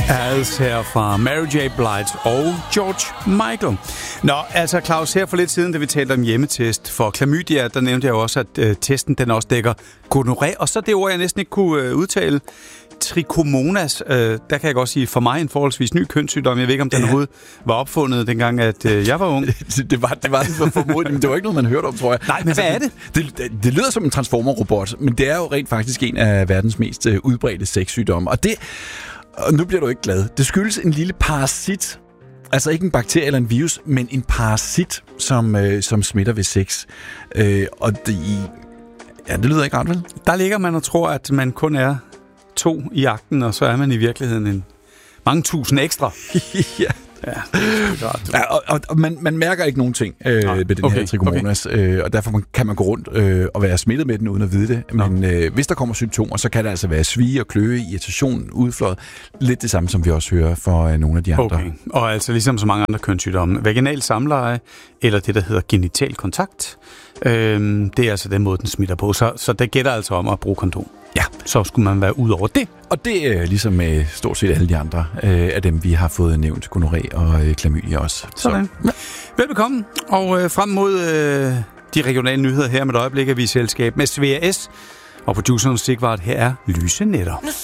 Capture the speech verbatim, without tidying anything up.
As her fra Mary J. Blige og George Michael. Nå, altså Claus, her for lidt siden, da vi talte om hjemmetest for klamydia, der nævnte jeg også, at øh, testen den også dækker gonorrhé. Og så det ord, jeg næsten ikke kunne øh, udtale, trichomonas. Øh, der kan jeg godt sige, for mig en forholdsvis ny kønssygdom. Jeg ved ikke, om den ja. overhovedet var opfundet, dengang at øh, jeg var ung. det var det var for formodentlig, men det var ikke noget, man hørte om, tror jeg. Nej, men altså, hvad er det? Det, det? Det lyder som en transformer-robot, men det er jo rent faktisk en af verdens mest øh, udbredte sexsygdomme. Og det... Og nu bliver du ikke glad. Det skyldes en lille parasit. Altså ikke en bakterie eller en virus, men en parasit, som, øh, som smitter ved sex. Øh, og det, ja, det lyder ikke ret, vel? Der ligger man og tror, at man kun er to i akten, og så er man i virkeligheden en mange tusind ekstra. ja. Ja, det er ja, og, og, og man, man mærker ikke nogen ting øh, ved den okay, her trichomonas, okay. øh, og derfor kan man gå rundt øh, og være smittet med den uden at vide det. Men øh, hvis der kommer symptomer, så kan det altså være svie og kløe, irritation, udflåd. Lidt det samme, som vi også hører for øh, nogle af de andre. Okay. Og altså ligesom så mange andre kønssygdomme. Vaginal samleje, eller det, der hedder genital kontakt, øh, det er altså den måde, den smitter på. Så, så det gælder altså om at bruge kondom. Ja. Så skulle man være ud over det. Og det er ligesom med stort set alle de andre øh, af dem, vi har fået nævnt, gonorrhé og øh, klamydia også. Sådan. Så. Ja. Velbekomme. Og øh, frem mod øh, de regionale nyheder her med et øjeblik, er vi i selskab med Svea S. Og produceren Sigvart, her er Lyse Netter.